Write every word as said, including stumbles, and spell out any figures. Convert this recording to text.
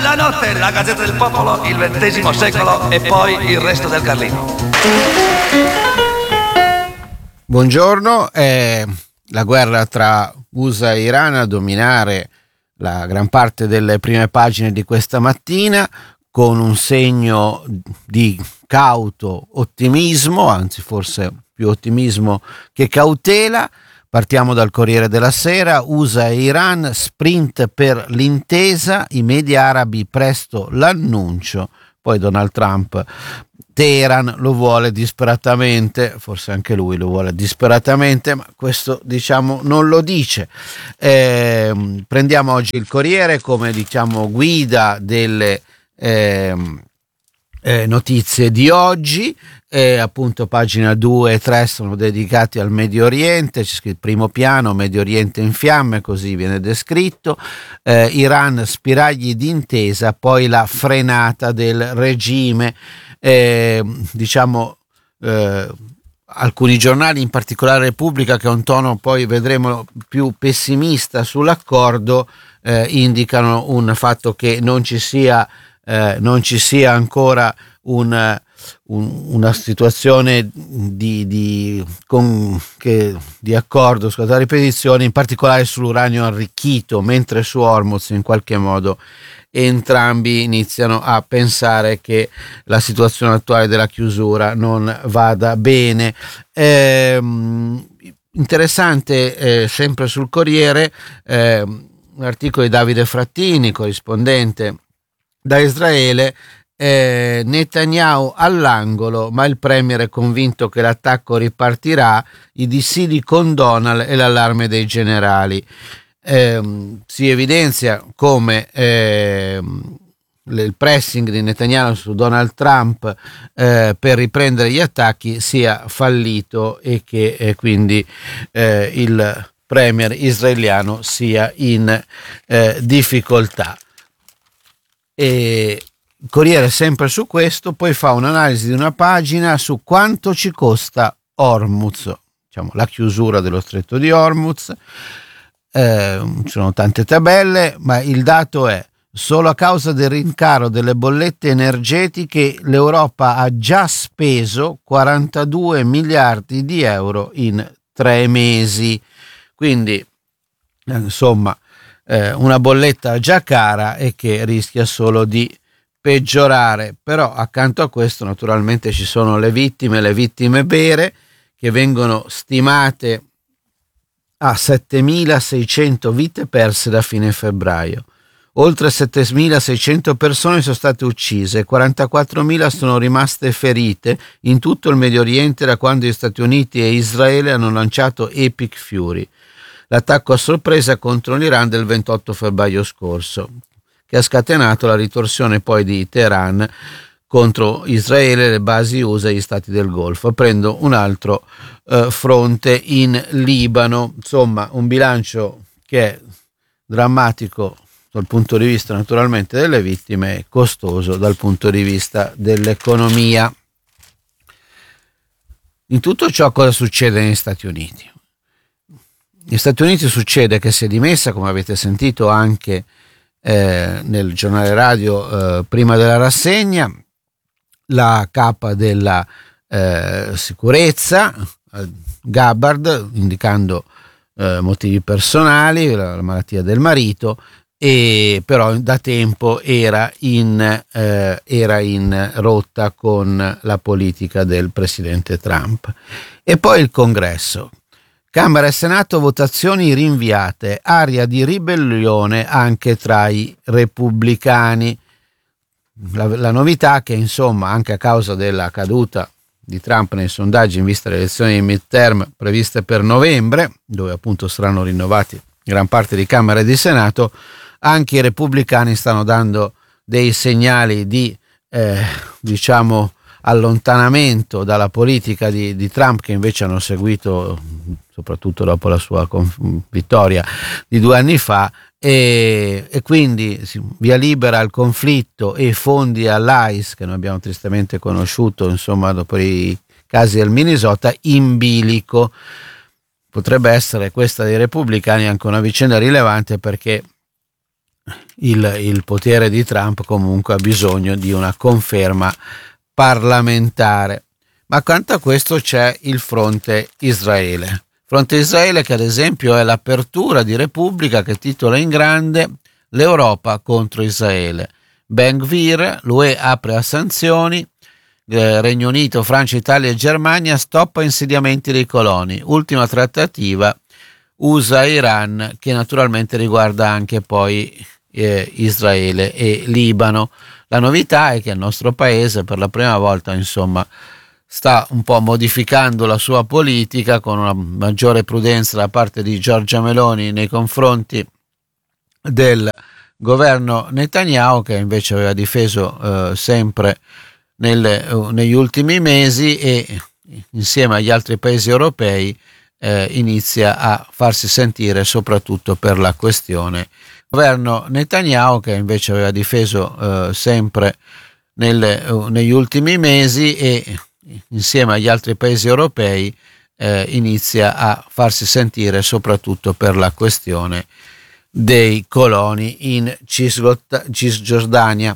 la notte, la Gazzetta del Popolo, il ventesimo secolo e poi il resto del Carlino. Buongiorno, è la guerra tra U S A e Iran a dominare la gran parte delle prime pagine di questa mattina, con un segno di cauto ottimismo, anzi forse più ottimismo che cautela. Partiamo dal Corriere della Sera. U S A e Iran, sprint per l'intesa, i media arabi presto l'annuncio. Poi Donald Trump, Teheran lo vuole disperatamente, forse anche lui lo vuole disperatamente, ma questo diciamo non lo dice. Eh, prendiamo oggi il Corriere come diciamo guida delle eh, eh, notizie di oggi. E appunto pagina due e tre sono dedicati al Medio Oriente, c'è scritto primo piano, Medio Oriente in fiamme, così viene descritto, eh, Iran spiragli d'intesa, poi la frenata del regime, eh, diciamo eh, alcuni giornali, in particolare Repubblica, che ha un tono poi vedremo più pessimista sull'accordo, eh, indicano un fatto che non ci sia, eh, non ci sia ancora un Un, una situazione di, di, con, che, di accordo, scusate la ripetizione, in particolare sull'uranio arricchito, mentre su Hormuz in qualche modo entrambi iniziano a pensare che la situazione attuale della chiusura non vada bene. Eh, interessante eh, sempre sul Corriere eh, un articolo di Davide Frattini, corrispondente da Israele. Eh, Netanyahu all'angolo, ma il premier è convinto che l'attacco ripartirà, i dissidi con Donald e l'allarme dei generali. Eh, si evidenzia come eh, il pressing di Netanyahu su Donald Trump eh, per riprendere gli attacchi sia fallito e che eh, quindi eh, il premier israeliano sia in eh, difficoltà. E Corriere sempre su questo, poi fa un'analisi di una pagina su quanto ci costa Hormuz, diciamo la chiusura dello stretto di Hormuz. Eh, ci sono tante tabelle, ma il dato è: solo a causa del rincaro delle bollette energetiche l'Europa ha già speso quarantadue miliardi di euro in tre mesi. Quindi insomma eh, una bolletta già cara e che rischia solo di peggiorare. Però accanto a questo naturalmente ci sono le vittime, le vittime vere, che vengono stimate a settemilaseicento vite perse da fine febbraio. Oltre settemilaseicento persone sono state uccise, quarantaquattromila sono rimaste ferite in tutto il Medio Oriente da quando gli Stati Uniti e Israele hanno lanciato Epic Fury, l'attacco a sorpresa contro l'Iran del ventotto febbraio scorso, che ha scatenato la ritorsione poi di Teheran contro Israele, le basi U S A e gli stati del Golfo, aprendo un altro eh, fronte in Libano. Insomma, un bilancio che è drammatico dal punto di vista naturalmente delle vittime e costoso dal punto di vista dell'economia. In tutto ciò cosa succede negli Stati Uniti? Negli Stati Uniti succede che si è dimessa, come avete sentito anche Eh, nel giornale radio eh, prima della rassegna, la capa della eh, sicurezza eh, Gabbard, indicando eh, motivi personali, la, la malattia del marito, e però da tempo era in, eh, era in rotta con la politica del presidente Trump. E poi il Congresso. Camera e Senato, votazioni rinviate, aria di ribellione anche tra i repubblicani. La, la novità è che insomma, anche a causa della caduta di Trump nei sondaggi in vista delle elezioni di midterm previste per novembre, dove appunto saranno rinnovati gran parte di Camera e di Senato, anche i repubblicani stanno dando dei segnali di eh, diciamo allontanamento dalla politica di, di Trump, che invece hanno seguito soprattutto dopo la sua conf- vittoria di due anni fa, e, e quindi sì, via libera al conflitto e fondi all'I C E, che noi abbiamo tristemente conosciuto insomma dopo i casi del Minnesota, in bilico. Potrebbe essere questa dei repubblicani anche una vicenda rilevante, perché il, il potere di Trump comunque ha bisogno di una conferma parlamentare. Ma accanto a questo c'è il fronte Israele. Fronte Israele che ad esempio è l'apertura di Repubblica che titola in grande l'Europa contro Israele. Ben Gvir, l'U E apre a sanzioni, eh, Regno Unito, Francia, Italia e Germania stoppa insediamenti dei coloni. Ultima trattativa U S A-Iran che naturalmente riguarda anche poi eh, Israele e Libano. La novità è che il nostro paese per la prima volta insomma sta un po' modificando la sua politica con una maggiore prudenza da parte di Giorgia Meloni nei confronti del governo Netanyahu, che invece aveva difeso eh, sempre nelle, uh, negli ultimi mesi e insieme agli altri paesi europei eh, inizia a farsi sentire soprattutto per la questione. Il governo Netanyahu, che invece aveva difeso eh, sempre nelle, uh, negli ultimi mesi e insieme agli altri paesi europei eh, inizia a farsi sentire soprattutto per la questione dei coloni in Cisgiordania.